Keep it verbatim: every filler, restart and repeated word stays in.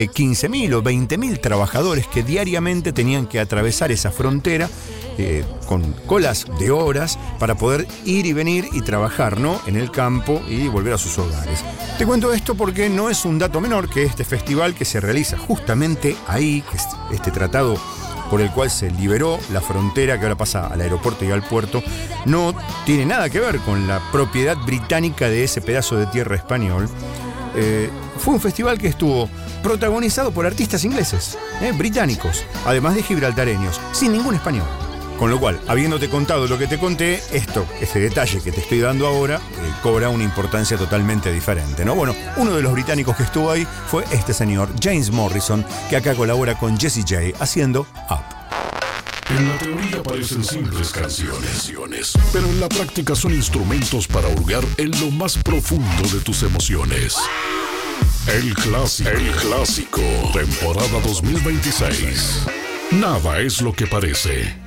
quince mil o veinte mil trabajadores que diariamente tenían que atravesar esa frontera eh, con colas de horas para poder ir y venir y trabajar, ¿no?, en el campo y volver a sus hogares. Te cuento esto porque no es un dato menor que este festival que se realiza justamente ahí, que es este tratado por el cual se liberó la frontera que ahora pasa al aeropuerto y al puerto, no tiene nada que ver con la propiedad británica de ese pedazo de tierra español. Eh, fue un festival que estuvo protagonizado por artistas ingleses, eh, británicos, además de gibraltareños, sin ningún español. Con lo cual, habiéndote contado lo que te conté, esto, este detalle que te estoy dando ahora, eh, cobra una importancia totalmente diferente, ¿no? Bueno, uno de los británicos que estuvo ahí fue este señor, James Morrison, que acá colabora con Jessie J haciendo Up. En la teoría parecen simples canciones, pero en la práctica son instrumentos para hurgar en lo más profundo de tus emociones. El clásico, el clásico, temporada dos mil veintiséis. Nada es lo que parece.